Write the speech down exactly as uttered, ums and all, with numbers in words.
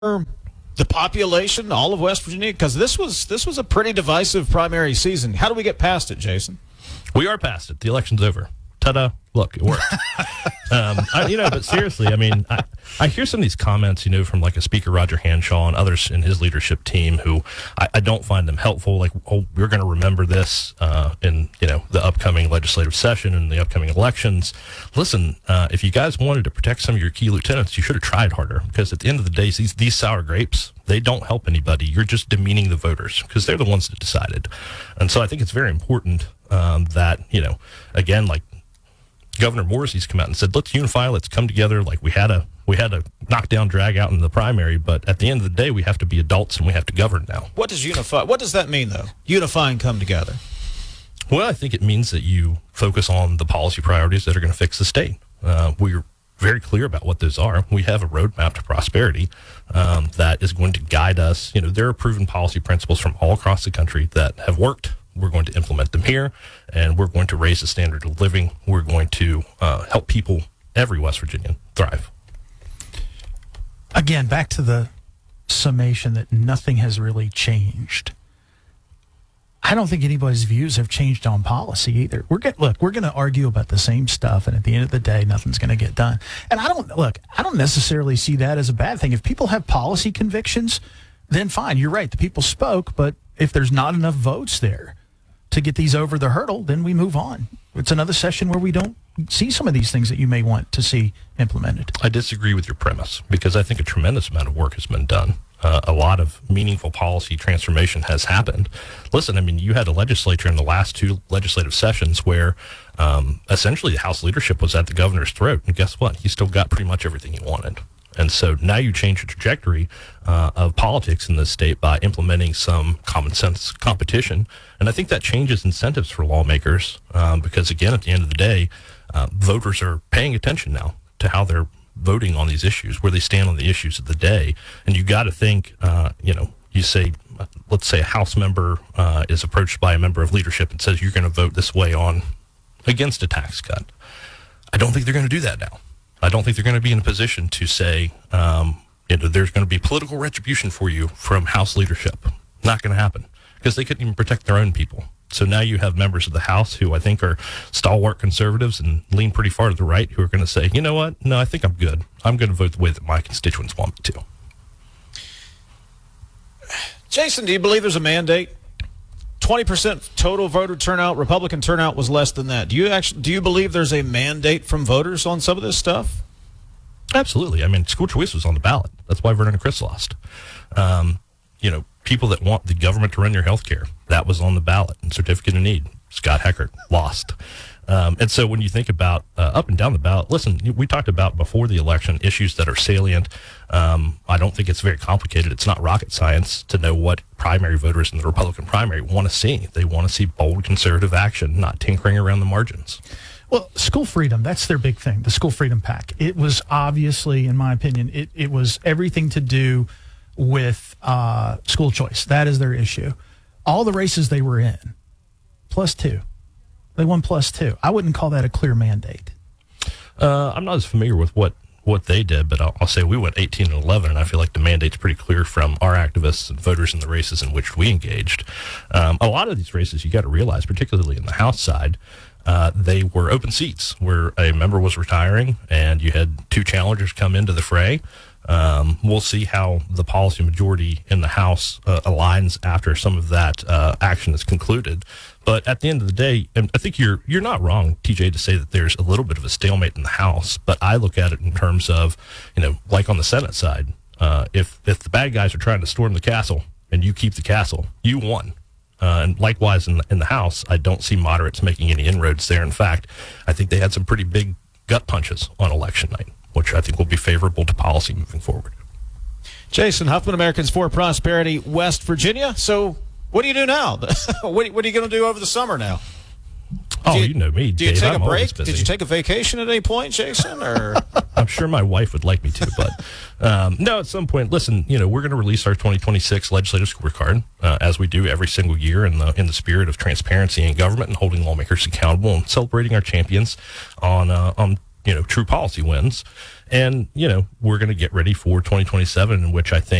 the population, all of West Virginia? Because this was this was a pretty divisive primary season. How do we get past it, Jason? We are past it. The election's over. Ta-da. Look, it worked. um, I, you know, but seriously, I mean, I, I hear some of these comments, you know, from like a Speaker Roger Hanshaw and others in his leadership team who I, I don't find them helpful. Like, oh, we're going to remember this uh, in, you know, the upcoming legislative session and the upcoming elections. Listen, uh, if you guys wanted to protect some of your key lieutenants, you should have tried harder, because at the end of the day, these, these sour grapes, they don't help anybody. You're just demeaning the voters because they're the ones that decided. And so I think it's very important um, that, you know, again, like, Governor Morrissey's come out and said, let's unify, let's come together. Like we had a we had a knockdown drag out in the primary, but at the end of the day, we have to be adults and we have to govern now. What does unify? What does that mean, though? Unify and come together. Well, I think it means that you focus on the policy priorities that are going to fix the state. Uh, we're very clear about what those are. We have a roadmap to prosperity um, that is going to guide us. You know, there are proven policy principles from all across the country that have worked. We're going to implement them here, and we're going to raise the standard of living. We're going to uh, help people, every West Virginian, thrive. Again, back to the summation that nothing has really changed. I don't think anybody's views have changed on policy either. We're get, look, we're going to argue about the same stuff, and at the end of the day, nothing's going to get done. And I don't look. I don't necessarily see that as a bad thing. If people have policy convictions, then fine. You're right. The people spoke, but if there's not enough votes there to get these over the hurdle, then we move on. It's another session where we don't see some of these things that you may want to see implemented. I disagree with your premise, because I think a tremendous amount of work has been done. Uh, a lot of meaningful policy transformation has happened. Listen, I mean, you had a legislature in the last two legislative sessions where um, essentially the House leadership was at the governor's throat. And guess what? He still got pretty much everything he wanted. And so now you change the trajectory uh, of politics in this state by implementing some common sense competition. And I think that changes incentives for lawmakers um, because, again, at the end of the day, uh, voters are paying attention now to how they're voting on these issues, where they stand on the issues of the day. And you got to think, uh, you know, you say, let's say a House member uh, is approached by a member of leadership and says, you're going to vote this way on against a tax cut. I don't think they're going to do that now. I don't think they're going to be in a position to say, um, you know, there's going to be political retribution for you from House leadership. Not going to happen, because they couldn't even protect their own people. So now you have members of the House who I think are stalwart conservatives and lean pretty far to the right, who are going to say, you know what? No, I think I'm good. I'm going to vote the way that my constituents want me to. Jason, do you believe there's a mandate? twenty percent total voter turnout, Republican turnout was less than that. Do you actually do you believe there's a mandate from voters on some of this stuff? Absolutely. I mean, school choice was on the ballot. That's why Vernon and Chris lost. Um, you know, people that want the government to run your health care, that was on the ballot. And certificate of need, Scott Heckert lost. Um, and so when you think about uh, up and down the ballot, listen, we talked about before the election issues that are salient. Um, I don't think it's very complicated. It's not rocket science to know what primary voters in the Republican primary want to see. They want to see bold conservative action, not tinkering around the margins. Well, school freedom, that's their big thing, the school freedom pack. It was obviously, in my opinion, it, it was everything to do with uh, school choice. That is their issue. All the races they were in, plus two. They won plus two. I wouldn't call that a clear mandate. Uh, I'm not as familiar with what, what they did, but I'll, I'll say we went eighteen and eleven, and I feel like the mandate's pretty clear from our activists and voters in the races in which we engaged. Um, a lot of these races, you got to realize, particularly in the House side, uh, they were open seats where a member was retiring, and you had two challengers come into the fray. Um, we'll see how the policy majority in the House uh, aligns after some of that uh, action is concluded. But at the end of the day, and I think you're you're not wrong, T J, to say that there's a little bit of a stalemate in the House. But I look at it in terms of, you know, like on the Senate side, uh, if if the bad guys are trying to storm the castle and you keep the castle, you won. Uh, and likewise in the, in the House, I don't see moderates making any inroads there. In fact, I think they had some pretty big gut punches on election night, which I think will be favorable to policy moving forward. Jason Huffman, Americans for Prosperity, West Virginia. So what do you do now? what, what are you going to do over the summer now? Oh, you, you know me, Do you Dave. take I'm a break? busy. Did you take a vacation at any point, Jason? Or I'm sure my wife would like me to, but um, no, at some point, listen, you know, we're going to release our twenty twenty-six legislative scorecard, uh, as we do every single year in the in the spirit of transparency in government and holding lawmakers accountable and celebrating our champions on, uh, on you know, true policy wins. And, you know, we're going to get ready for twenty twenty-seven, in which I think